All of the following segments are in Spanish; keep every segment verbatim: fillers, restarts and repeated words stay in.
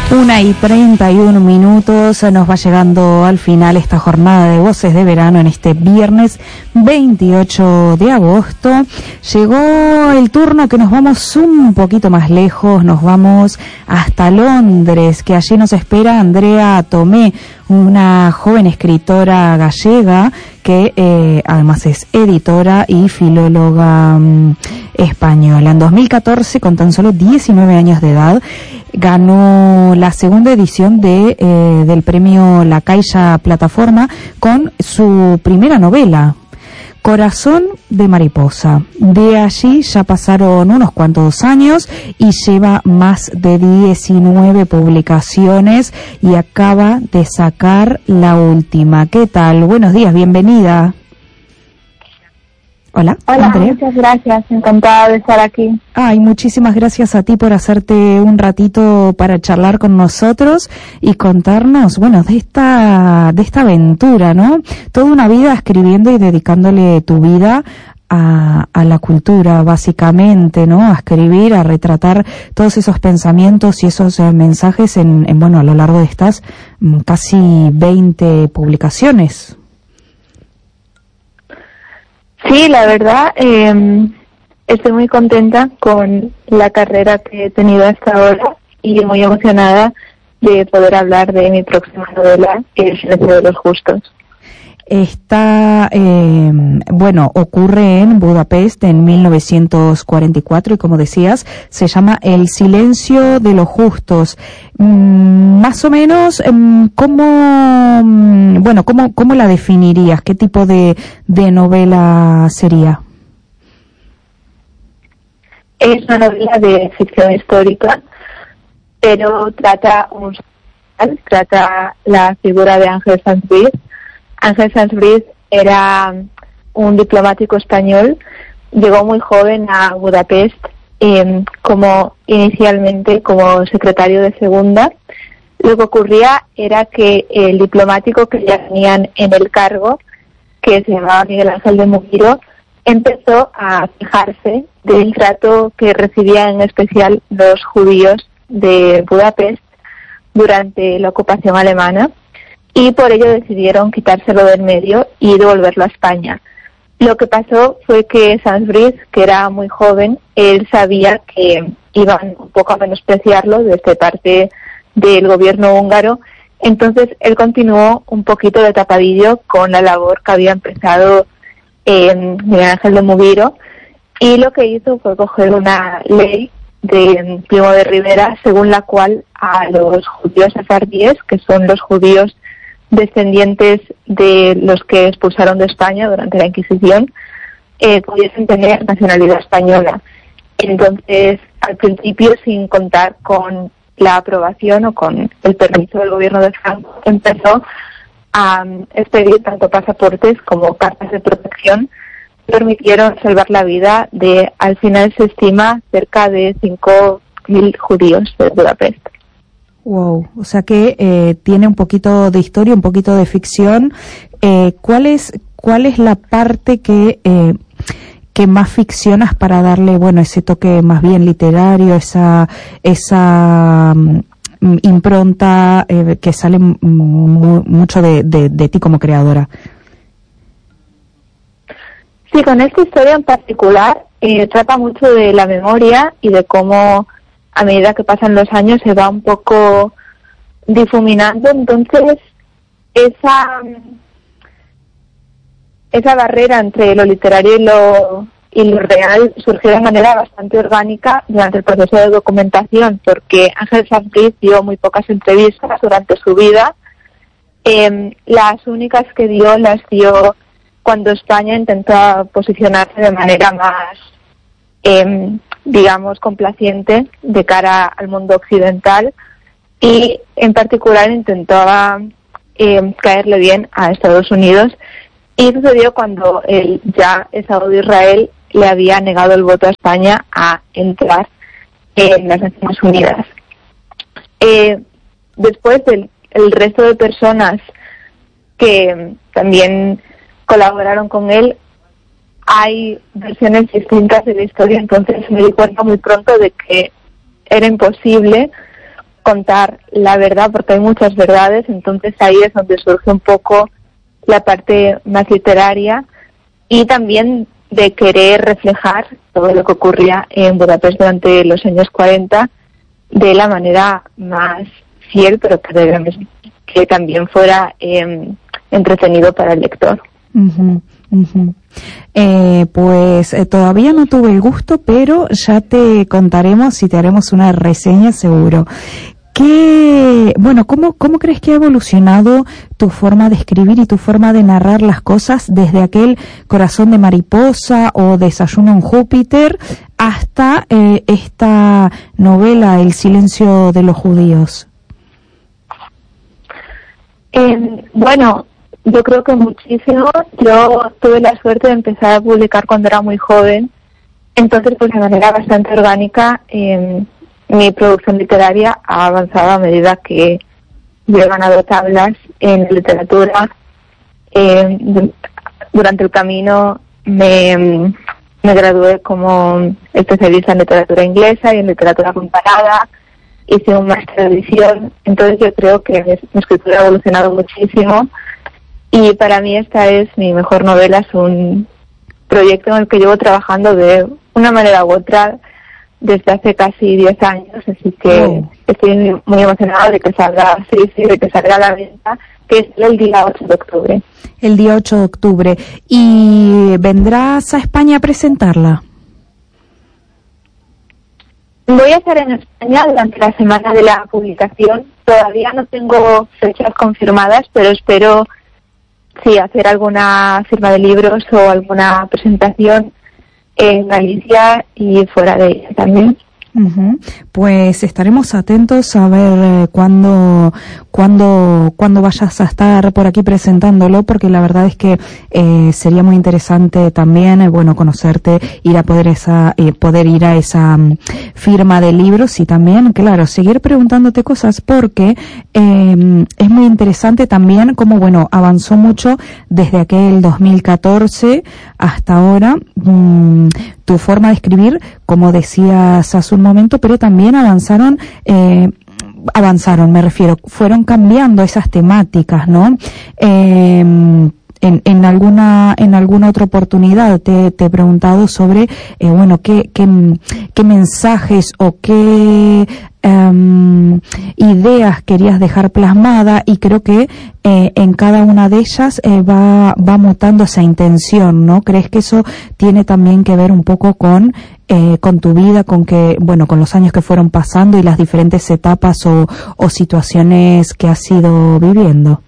Una y treinta y uno minutos, nos va llegando al final esta jornada de Voces de Verano en este viernes veintiocho de agosto. Llegó el turno que nos vamos un poquito más lejos, nos vamos hasta Londres, que allí nos espera Andrea Tomé, una joven escritora gallega que eh, además es editora y filóloga um, española. En dos mil catorce, con tan solo diecinueve años de edad, ganó la segunda edición de eh, del premio La Caixa Plataforma con su primera novela, Corazón de Mariposa. De allí ya pasaron unos cuantos años y lleva más de diecinueve publicaciones y acaba de sacar la última. ¿Qué tal? Buenos días, bienvenida. Hola, Hola, Andrea. Muchas gracias, encantada de estar aquí. Ay, muchísimas gracias a ti por hacerte un ratito para charlar con nosotros y contarnos, bueno, de esta de esta aventura, ¿no? Toda una vida escribiendo y dedicándole tu vida a, a la cultura, básicamente, ¿no? A escribir, a retratar todos esos pensamientos y esos eh, mensajes en, en, bueno, a lo largo de estas mm, casi veinte publicaciones. Sí, la verdad, eh, estoy muy contenta con la carrera que he tenido hasta ahora y muy emocionada de poder hablar de mi próxima novela, El silencio de los justos. Está, eh, bueno, ocurre en Budapest en mil novecientos cuarenta y cuatro y, como decías, se llama El silencio de los justos. Mm, más o menos, ¿cómo, bueno, cómo, cómo la definirías? ¿Qué tipo de, de novela sería? Es una novela de ficción histórica, pero trata un trata la figura de Ángel Sanz Briz. Ángel Sanz Briz era un diplomático español, llegó muy joven a Budapest eh, como inicialmente como secretario de segunda. Lo que ocurría era que el diplomático que ya tenían en el cargo, que se llamaba Miguel Ángel de Mugiro, empezó a fijarse del trato que recibían en especial los judíos de Budapest durante la ocupación alemana, y por ello decidieron quitárselo del medio y devolverlo a España. Lo que pasó fue que Sanz Briz, que era muy joven, él sabía que iban un poco a menospreciarlo desde parte del gobierno húngaro, entonces él continuó un poquito de tapadillo con la labor que había empezado en Miguel Ángel de Mugiro, y lo que hizo fue coger una ley de Primo de Rivera según la cual a los judíos sefardíes, que son los judíos descendientes de los que expulsaron de España durante la Inquisición, eh, pudiesen tener nacionalidad española. Entonces, al principio, sin contar con la aprobación o con el permiso del gobierno de Franco, empezó a um, expedir tanto pasaportes como cartas de protección que permitieron salvar la vida de, al final se estima, cerca de cinco mil judíos de Budapest. Wow, o sea que eh, tiene un poquito de historia, un poquito de ficción. Eh, ¿cuál es cuál es la parte que eh, que más ficcionas para darle, bueno, ese toque más bien literario, esa esa um, impronta eh, que sale m- mucho de, de, de ti como creadora? Sí, con esta historia en particular eh, trata mucho de la memoria y de cómo a medida que pasan los años se va un poco difuminando, entonces esa esa barrera entre lo literario y lo y lo real surgió de manera bastante orgánica durante el proceso de documentación, porque Ángel Sanz Briz dio muy pocas entrevistas durante su vida. Eh, las únicas que dio las dio cuando España intentó posicionarse de manera más eh, digamos, complaciente de cara al mundo occidental, y en particular intentaba eh, caerle bien a Estados Unidos, y sucedió cuando el ya Estado de Israel le había negado el voto a España a entrar en las Naciones Unidas. Eh, después del el resto de personas que también colaboraron con él, hay versiones distintas de la historia, entonces me di cuenta muy pronto de que era imposible contar la verdad, porque hay muchas verdades, entonces ahí es donde surge un poco la parte más literaria y también de querer reflejar todo lo que ocurría en Budapest durante los años cuarenta de la manera más fiel, pero que, que también fuera eh, entretenido para el lector. Uh-huh, uh-huh. Eh, pues eh, todavía no tuve el gusto, pero ya te contaremos y te haremos una reseña seguro. ¿Qué, bueno, cómo, cómo crees que ha evolucionado tu forma de escribir y tu forma de narrar las cosas desde aquel Corazón de mariposa o Desayuno en Júpiter hasta eh, esta novela El silencio de los judíos? Eh, bueno, yo creo que muchísimo. Yo tuve la suerte de empezar a publicar cuando era muy joven, entonces pues de manera bastante orgánica eh, mi producción literaria ha avanzado a medida que yo he ganado tablas en literatura. Eh, durante el camino me, me gradué como especialista en literatura inglesa y en literatura comparada. Hice un máster de edición, entonces yo creo que mi, mi escritura ha evolucionado muchísimo y para mí esta es mi mejor novela. Es un proyecto en el que llevo trabajando de una manera u otra desde hace casi diez años, así que oh. estoy muy emocionada de que salga, sí, sí, de que salga a la venta, que es el día ocho de octubre. El día ocho de octubre. ¿Y vendrás a España a presentarla? Voy a estar en España durante la semana de la publicación. Todavía no tengo fechas confirmadas, pero espero sí hacer alguna firma de libros o alguna presentación en Galicia y fuera de ella también. Uh-huh. Pues estaremos atentos a ver eh, cuándo, cuándo, cuándo vayas a estar por aquí presentándolo, porque la verdad es que eh, sería muy interesante también, eh, bueno, conocerte, ir a poder esa, eh, poder ir a esa um, firma de libros y también, claro, seguir preguntándote cosas, porque eh, es muy interesante también cómo, bueno, avanzó mucho desde aquel dos mil catorce hasta ahora. Mmm, tu forma de escribir, como decías hace un momento, pero también avanzaron, eh, avanzaron, me refiero, fueron cambiando esas temáticas, ¿no? Eh, en, en alguna, en alguna otra oportunidad te, te he preguntado sobre, eh, bueno, qué, qué, qué mensajes o qué Um, ideas querías dejar plasmada, y creo que eh, en cada una de ellas eh, va, va mutando esa intención, ¿no? ¿Crees que eso tiene también que ver un poco con, eh, con tu vida, con que, bueno, con los años que fueron pasando y las diferentes etapas o, o situaciones que has ido viviendo?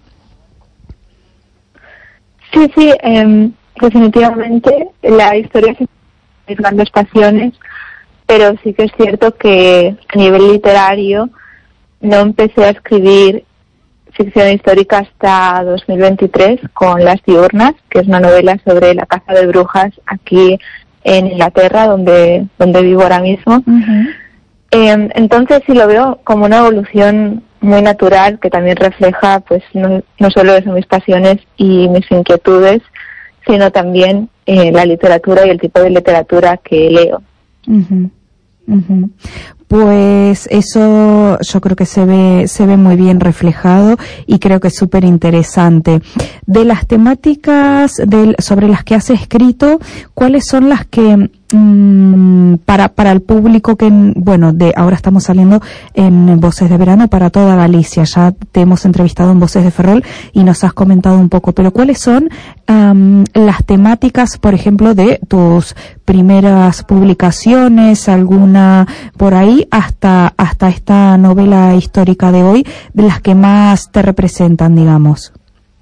Sí, sí, eh, definitivamente la historia es mis grandes pasiones, pero sí que es cierto que a nivel literario no empecé a escribir ficción histórica hasta dos mil veintitrés con Las diurnas, que es una novela sobre la caza de brujas aquí en Inglaterra, donde donde vivo ahora mismo. Uh-huh. Eh, entonces sí lo veo como una evolución muy natural, que también refleja pues no, no solo eso, mis pasiones y mis inquietudes, sino también eh, la literatura y el tipo de literatura que leo. Uh-huh. Uh-huh. Pues eso yo creo que se ve se ve muy bien reflejado y creo que es súper interesante. De las temáticas de, sobre las que has escrito, ¿cuáles son las que mmm, para para el público que, bueno, de ahora estamos saliendo en Voces de Verano para toda Galicia? Ya te hemos entrevistado en Voces de Ferrol y nos has comentado un poco, pero ¿cuáles son um, las temáticas, por ejemplo, de tus primeras publicaciones, alguna por ahí, hasta hasta esta novela histórica de hoy, de las que más te representan, digamos?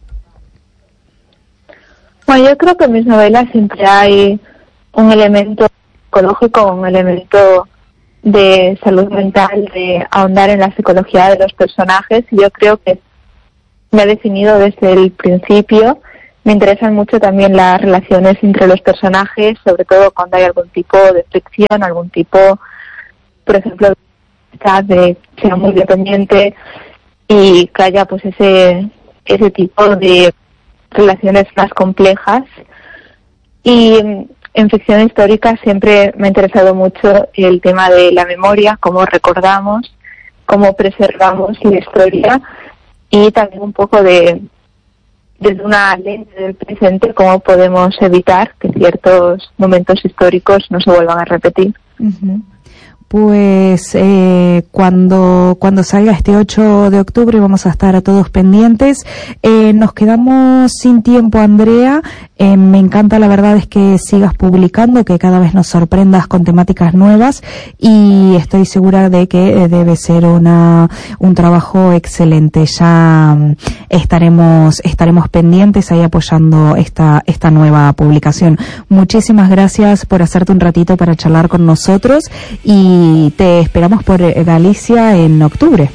Bueno, yo creo que en mis novelas siempre hay un elemento psicológico, un elemento de salud mental, de ahondar en la psicología de los personajes, y yo creo que me he definido desde el principio. Me interesan mucho también las relaciones entre los personajes, sobre todo cuando hay algún tipo de fricción, algún tipo, por ejemplo, de que sea muy dependiente y que haya pues ese ese tipo de relaciones más complejas. Y en ficción histórica siempre me ha interesado mucho el tema de la memoria, cómo recordamos, cómo preservamos la historia y también un poco de, desde una lente del presente, cómo podemos evitar que ciertos momentos históricos no se vuelvan a repetir. Uh-huh. Pues eh, cuando cuando salga este ocho de octubre vamos a estar a todos pendientes. Eh, nos quedamos sin tiempo, Andrea. Eh, me encanta, la verdad, es que sigas publicando, que cada vez nos sorprendas con temáticas nuevas, y estoy segura de que eh, debe ser una un trabajo excelente. Ya um, estaremos estaremos pendientes ahí apoyando esta esta nueva publicación. Muchísimas gracias por hacerte un ratito para charlar con nosotros, y y te esperamos por Galicia en octubre.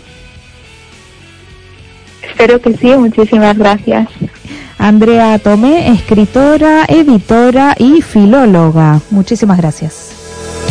Espero que sí, muchísimas gracias. Andrea Tomé, escritora, editora y filóloga. Muchísimas gracias.